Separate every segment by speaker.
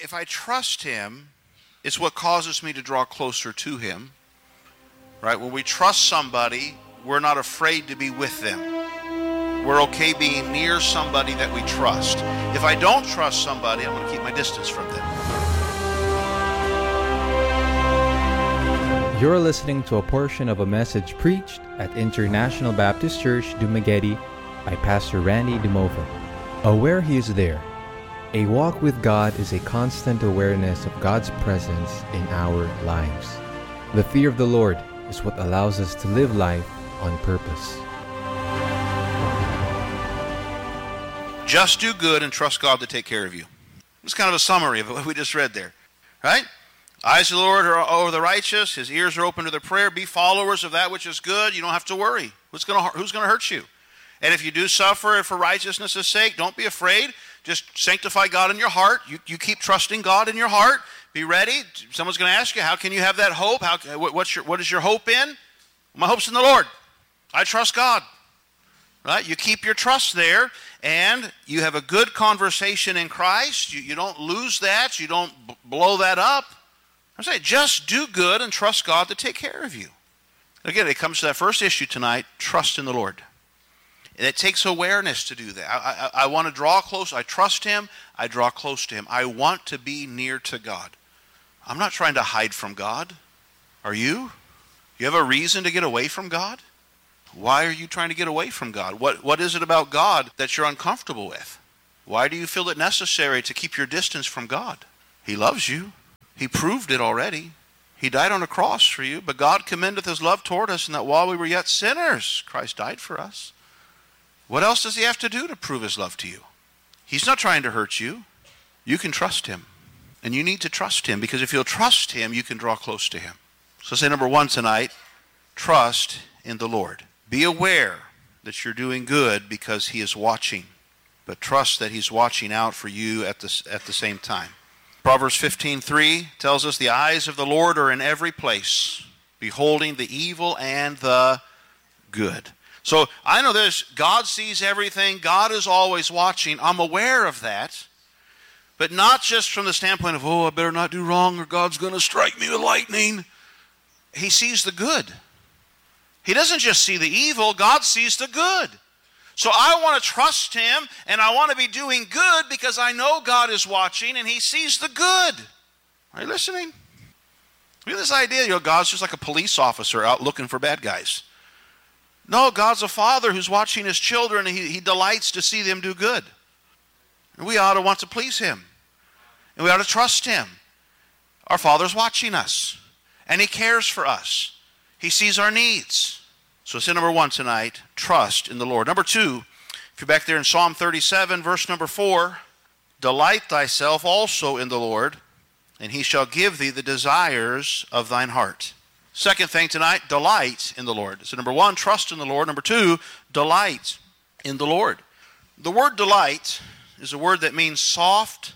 Speaker 1: if I trust Him, it's what causes me to draw closer to Him. Right? When we trust somebody, we're not afraid to be with them. We're okay being near somebody that we trust. If I don't trust somebody, I'm going to keep my distance from them.
Speaker 2: You're listening to a portion of a message preached at International Baptist Church, Dumaguete by Pastor Randy Dimova. Aware He is there. A walk with God is a constant awareness of God's presence in our lives. The fear of the Lord is what allows us to live life on purpose.
Speaker 1: Just do good and trust God to take care of you. It's kind of a summary of what we just read there, right? Eyes of the Lord are over the righteous. His ears are open to their prayer. Be followers of that which is good. You don't have to worry. Who's going to hurt you? And if you do suffer for righteousness' sake, don't be afraid. Just sanctify God in your heart. You keep trusting God in your heart. Be ready. Someone's going to ask you, how can you have that hope? What is your hope in? My hope's in the Lord. I trust God. Right? You keep your trust there, and you have a good conversation in Christ. You don't lose that. You don't blow that up. I'm saying just do good and trust God to take care of you. Again, it comes to that first issue tonight, trust in the Lord. And it takes awareness to do that. I want to draw close. I trust Him. I draw close to Him. I want to be near to God. I'm not trying to hide from God. Are you? You have a reason to get away from God? Why are you trying to get away from God? What is it about God that you're uncomfortable with? Why do you feel it necessary to keep your distance from God? He loves you. He proved it already. He died on a cross for you, but God commendeth His love toward us, and that while we were yet sinners, Christ died for us. What else does He have to do to prove His love to you? He's not trying to hurt you. You can trust Him. And you need to trust Him, because if you'll trust Him, you can draw close to Him. So say number one tonight, trust in the Lord. Be aware that you're doing good because He is watching, but trust that He's watching out for you at the same time. Proverbs 15:3 tells us the eyes of the Lord are in every place, beholding the evil and the good. So I know this, God sees everything, God is always watching. I'm aware of that, but not just from the standpoint of, I better not do wrong or God's going to strike me with lightning. He sees the good. He doesn't just see the evil, God sees the good. So I want to trust Him, and I want to be doing good because I know God is watching and He sees the good. Are you listening? We have this idea, God's just like a police officer out looking for bad guys. No, God's a father who's watching His children, and He delights to see them do good. And we ought to want to please Him. And we ought to trust Him. Our Father's watching us, and He cares for us. He sees our needs. So sin number one tonight, trust in the Lord. Number two, if you're back there in Psalm 37, verse number 4, delight thyself also in the Lord, and He shall give thee the desires of thine heart. Second thing tonight, delight in the Lord. So number one, trust in the Lord. Number two, delight in the Lord. The word delight is a word that means soft,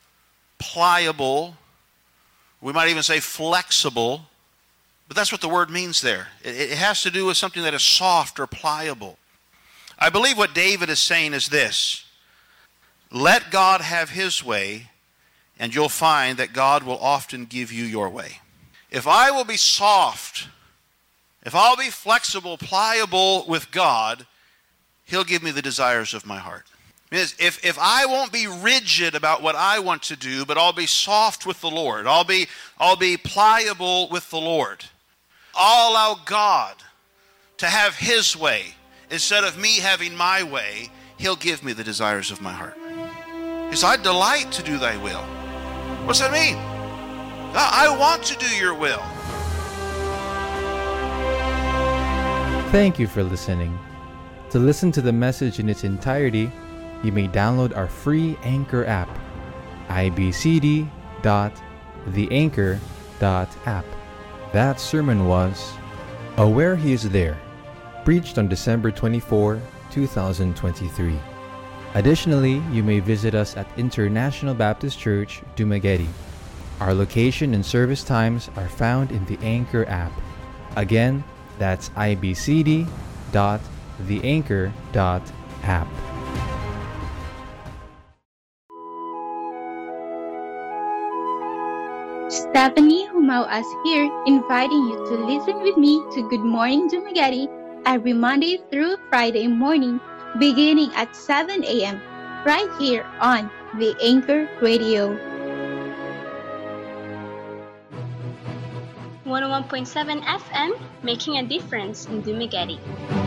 Speaker 1: pliable, we might even say flexible, but that's what the word means there. It has to do with something that is soft or pliable. I believe what David is saying is this: let God have His way, and you'll find that God will often give you your way. If I will be soft, if I'll be flexible, pliable with God, He'll give me the desires of my heart. If I won't be rigid about what I want to do, but I'll be soft with the Lord, I'll be pliable with the Lord, I'll allow God to have His way instead of me having my way, He'll give me the desires of my heart. He says, I delight to do thy will. What's that mean? I want to do your will.
Speaker 2: Thank you for listening. To listen to the message in its entirety, you may download our free Anchor app, ibcd.theanchor.app. That sermon was Aware He is There, preached on December 24, 2023. Additionally, you may visit us at International Baptist Church, Dumaguete. Our location and service times are found in the Anchor app. Again, that's ibcd.theanchor.app.
Speaker 3: Stephanie Humauas here, inviting you to listen with me to Good Morning Dumaguete every Monday through Friday morning, beginning at 7 a.m., right here on the Anchor Radio.
Speaker 4: 101.7 FM, making a difference in Dumaguete.